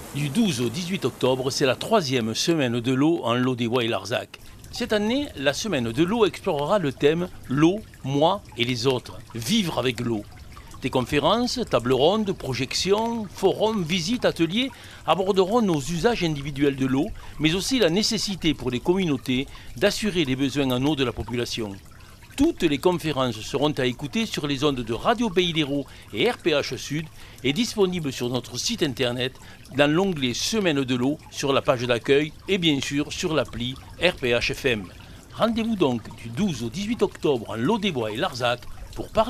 Du 12 au 18 octobre, c'est la troisième semaine de l'eau en Lot-des-Bois et Larzac. Cette année, la semaine de l'eau explorera le thème « L'eau, moi et les autres ». Vivre avec l'eau. Des conférences, tables rondes, projections, forums, visites, ateliers aborderont nos usages individuels de l'eau, mais aussi la nécessité pour les communautés d'assurer les besoins en eau de la population. Toutes les conférences seront à écouter sur les ondes de Radio Pays d'Hérault et RPH Sud et disponibles sur notre site internet dans l'onglet Semaine de l'eau sur la page d'accueil et bien sûr sur l'appli RPH FM. Rendez-vous donc du 12 au 18 octobre en Lot-des-Bois et Larzac pour parler